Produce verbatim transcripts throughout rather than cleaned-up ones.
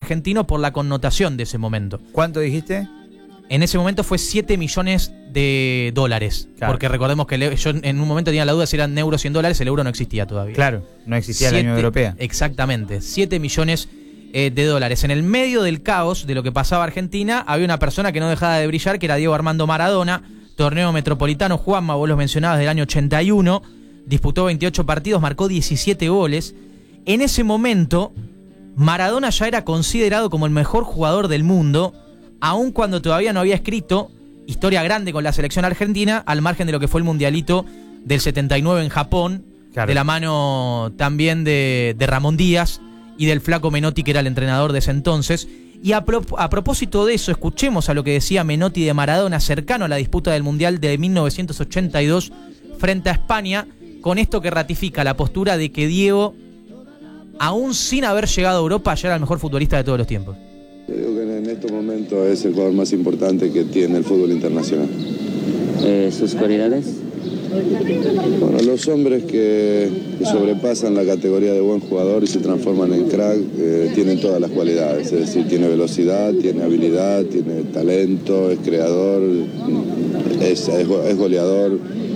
argentino por la connotación de ese momento. ¿Cuánto dijiste? En ese momento fue siete millones de dólares. Claro. Porque recordemos que el, yo en un momento tenía la duda si eran euros y en dólares, el euro no existía todavía. Claro, no existía la Unión Europea. Exactamente, siete millones eh, de dólares. En el medio del caos de lo que pasaba Argentina, había una persona que no dejaba de brillar, que era Diego Armando Maradona, torneo metropolitano, Juanma, vos los mencionabas, del año ochenta y uno, disputó veintiocho partidos, marcó diecisiete goles. En ese momento, Maradona ya era considerado como el mejor jugador del mundo, aun cuando todavía no había escrito historia grande con la selección argentina, al margen de lo que fue el mundialito del setenta y nueve en Japón, claro, de la mano también de, de Ramón Díaz y del flaco Menotti, que era el entrenador de ese entonces. Y a, pro, a propósito de eso, escuchemos a lo que decía Menotti de Maradona cercano a la disputa del Mundial de mil novecientos ochenta y dos frente a España, con esto que ratifica la postura de que Diego, aún sin haber llegado a Europa, ya era el mejor futbolista de todos los tiempos. Yo digo que en estos momentos es el jugador más importante que tiene el fútbol internacional. Eh, ¿Sus cualidades? Bueno, los hombres que, que sobrepasan la categoría de buen jugador y se transforman en crack eh, tienen todas las cualidades, es decir, tiene velocidad, tiene habilidad, tiene talento, es creador, es, es, es goleador,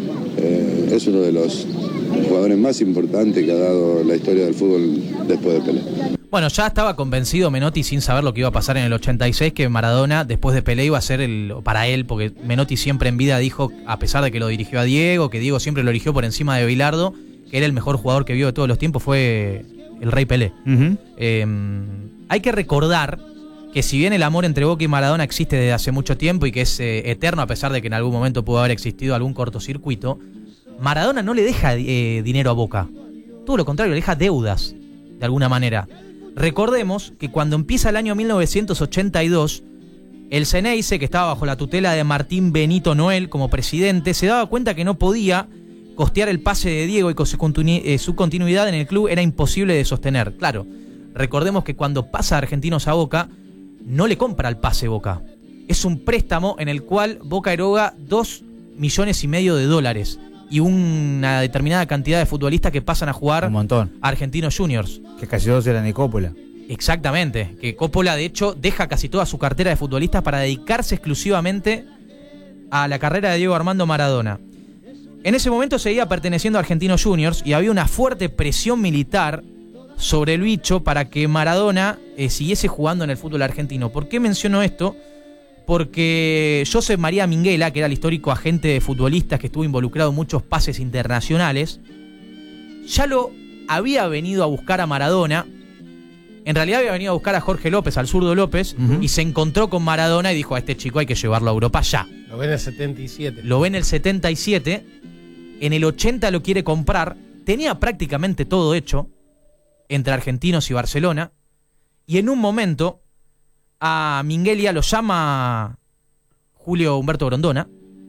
eh, es uno de los jugadores más importantes que ha dado la historia del fútbol después de Pelé. Bueno, ya estaba convencido Menotti, sin saber lo que iba a pasar en el ochenta y seis, que Maradona, después de Pelé, iba a ser el para él, porque Menotti siempre en vida dijo, a pesar de que lo dirigió a Diego, que Diego siempre lo eligió por encima de Bilardo, que era el mejor jugador que vio de todos los tiempos, fue el Rey Pelé. Uh-huh. Eh, hay que recordar que si bien el amor entre Boca y Maradona existe desde hace mucho tiempo y que es eh, eterno, a pesar de que en algún momento pudo haber existido algún cortocircuito, Maradona no le deja eh, dinero a Boca. Todo lo contrario, le deja deudas, de alguna manera. Recordemos que cuando empieza el año mil novecientos ochenta y dos, el Ceneice, que estaba bajo la tutela de Martín Benito Noel como presidente, se daba cuenta que no podía costear el pase de Diego y con su, continu- eh, su continuidad en el club era imposible de sostener. Claro, recordemos que cuando pasa Argentinos a Boca, no le compra el pase Boca. Es un préstamo en el cual Boca eroga dos millones y medio de dólares y una determinada cantidad de futbolistas que pasan a jugar un montón. A Argentinos Juniors. Que casi todos eran de Coppola. Exactamente, que Coppola de hecho deja casi toda su cartera de futbolistas para dedicarse exclusivamente a la carrera de Diego Armando Maradona. En ese momento seguía perteneciendo a Argentinos Juniors y había una fuerte presión militar sobre el bicho para que Maradona eh, siguiese jugando en el fútbol argentino. ¿Por qué menciono esto? Porque Josep María Minguela, que era el histórico agente de futbolistas que estuvo involucrado en muchos pases internacionales, ya lo había venido a buscar a Maradona. En realidad había venido a buscar a Jorge López, al zurdo López, uh-huh. y se encontró con Maradona y dijo, a este chico hay que llevarlo a Europa ya. Lo ve en el setenta y siete. Lo ve en el setenta y siete, en el ochenta lo quiere comprar, tenía prácticamente todo hecho entre Argentinos y Barcelona, y en un momento a Minguelia lo llama Julio Humberto Grondona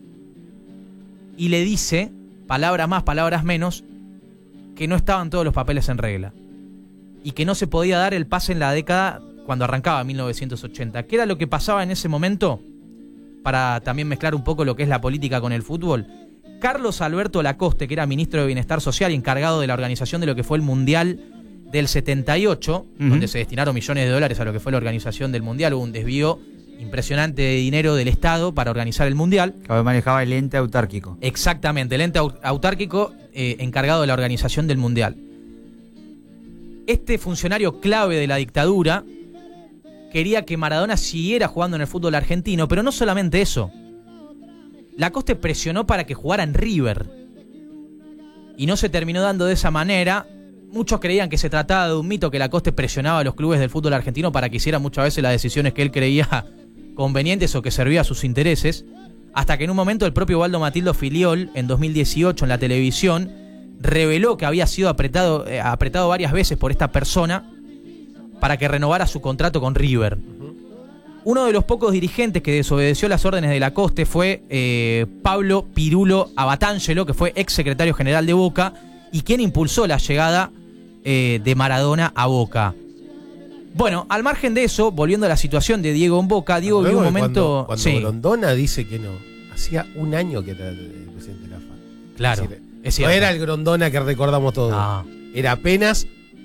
y le dice, palabras más, palabras menos, que no estaban todos los papeles en regla y que no se podía dar el pase en la década cuando arrancaba mil novecientos ochenta. ¿Qué era lo que pasaba en ese momento? Para también mezclar un poco lo que es la política con el fútbol. Carlos Alberto Lacoste, que era ministro de Bienestar Social y encargado de la organización de lo que fue el Mundial del setenta y ocho, uh-huh. donde se destinaron millones de dólares a lo que fue la organización del Mundial, hubo un desvío impresionante de dinero del Estado para organizar el Mundial. Que manejaba el ente autárquico. Exactamente, el ente autárquico eh, encargado de la organización del Mundial. Este funcionario clave de la dictadura quería que Maradona siguiera jugando en el fútbol argentino, pero no solamente eso. Lacoste presionó para que jugara en River. Y no se terminó dando de esa manera. Muchos creían que se trataba de un mito, que Lacoste presionaba a los clubes del fútbol argentino para que hicieran muchas veces las decisiones que él creía convenientes o que servían a sus intereses, hasta que en un momento el propio Waldo Matildo Filiol, en dos mil dieciocho en la televisión, reveló que había sido apretado, eh, apretado varias veces por esta persona para que renovara su contrato con River. Uh-huh. Uno de los pocos dirigentes que desobedeció las órdenes de Lacoste fue eh, Pablo Pirulo Abatangelo, que fue ex secretario general de Boca y quien impulsó la llegada eh, de Maradona a Boca. Bueno, al margen de eso, volviendo a la situación de Diego en Boca, Diego vio un momento... Cuando, cuando sí. Grondona dice que no, hacía un año que era el presidente de la F A. Claro, es decir, es cierto. No era el Grondona que recordamos todos. Ah. Era apenas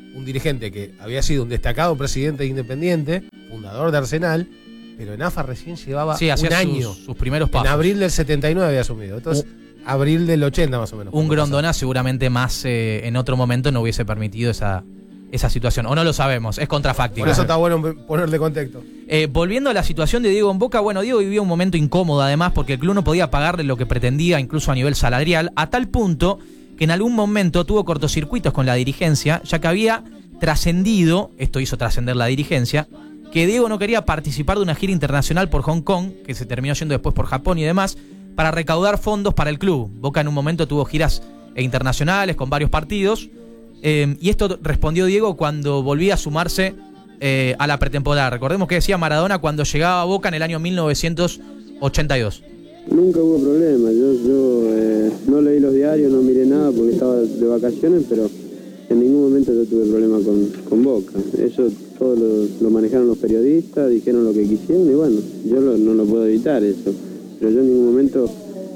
un dirigente que había sido un destacado presidente de Independiente, fundador de Arsenal, pero en A F A recién llevaba Sí, hacía un año. sus, sus primeros pasos. En abril del setenta y nueve había asumido. Entonces, uh, abril del ochenta más o menos. Un Grondona seguramente más eh, en otro momento no hubiese permitido esa, esa situación. O no lo sabemos, es contrafáctico. Por eso está bueno ponerle contexto. Eh, volviendo a la situación de Diego en Boca, bueno, Diego vivía un momento incómodo además porque el club no podía pagarle lo que pretendía, incluso a nivel salarial, a tal punto que en algún momento tuvo cortocircuitos con la dirigencia, ya que había trascendido, esto hizo trascender la dirigencia, que Diego no quería participar de una gira internacional por Hong Kong, que se terminó yendo después por Japón y demás, para recaudar fondos para el club. Boca en un momento tuvo giras internacionales con varios partidos, eh, y esto respondió Diego cuando volvía a sumarse eh, a la pretemporada. Recordemos que decía Maradona cuando llegaba a Boca en el año mil novecientos ochenta y dos. Nunca hubo problema, yo, yo eh, no leí los diarios, no miré nada porque estaba de vacaciones, pero en ningún momento yo tuve problema con, con Boca. Eso todo lo, lo manejaron los periodistas, dijeron lo que quisieron y bueno, yo lo, no lo puedo evitar eso. Pero yo en ningún momento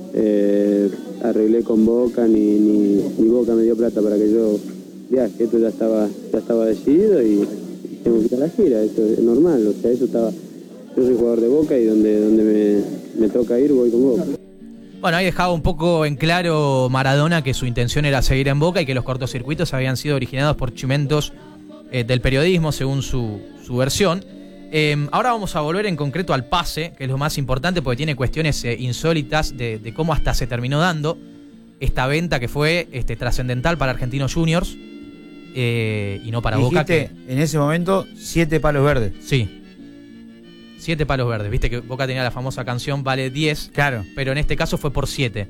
eh, arreglé con Boca, ni, ni, ni Boca me dio plata para que yo viaje. Esto ya estaba, ya estaba decidido y, y tengo que ir a la gira, eso es normal, o sea, eso estaba... Yo soy jugador de Boca y donde, donde me, me toca ir voy con Boca. Bueno, ahí dejaba un poco en claro Maradona que su intención era seguir en Boca y que los cortocircuitos habían sido originados por chimentos eh, del periodismo, según su, su versión. Eh, ahora vamos a volver en concreto al pase, que es lo más importante porque tiene cuestiones eh, insólitas de, de cómo hasta se terminó dando esta venta que fue este, trascendental para Argentinos Juniors eh, y no para Dijiste, Boca. Que, en ese momento, siete palos verdes. Sí. Siete palos verdes. Viste que Boca tenía la famosa canción Vale diez. Claro. Pero en este caso fue por siete.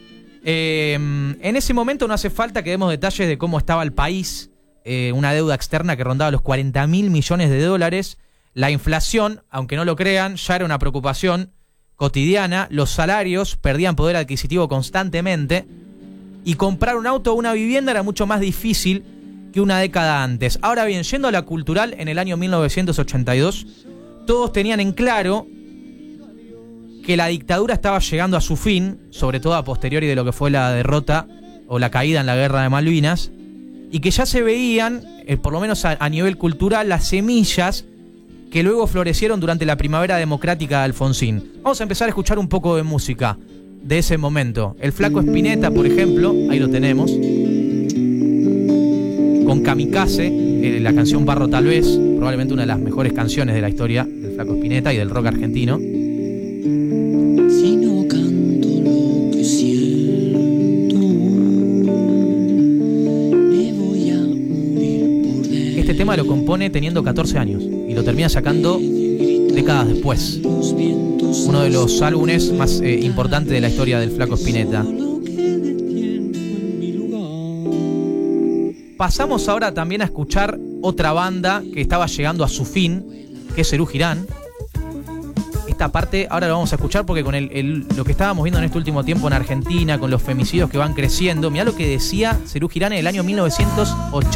Eh, en ese momento no hace falta que demos detalles de cómo estaba el país. Eh, una deuda externa que rondaba los cuarenta mil millones de dólares. La inflación, aunque no lo crean, ya era una preocupación cotidiana. Los salarios perdían poder adquisitivo constantemente. Y comprar un auto o una vivienda era mucho más difícil que una década antes. Ahora bien, yendo a la cultural, en el año mil novecientos ochenta y dos... todos tenían en claro que la dictadura estaba llegando a su fin, sobre todo a posteriori de lo que fue la derrota o la caída en la guerra de Malvinas, y que ya se veían, eh, por lo menos a, a nivel cultural, las semillas que luego florecieron durante la primavera democrática de Alfonsín. Vamos a empezar a escuchar un poco de música de ese momento. El Flaco Spinetta, por ejemplo, ahí lo tenemos, con Kamikaze, eh, la canción Barro Tal Vez, probablemente una de las mejores canciones de la historia del Flaco Spinetta y del rock argentino. Si no canto lo que siento, me voy a morir por dentro. Este tema lo compone teniendo catorce años y lo termina sacando décadas después. Uno de los álbumes más eh, importantes de la historia del Flaco Spinetta. Pasamos ahora también a escuchar otra banda que estaba llegando a su fin, que es Serú Girán. Esta parte ahora lo vamos a escuchar porque con el, el, lo que estábamos viendo en este último tiempo en Argentina, con los femicidios que van creciendo, mirá lo que decía Serú Girán en el año mil novecientos ochenta.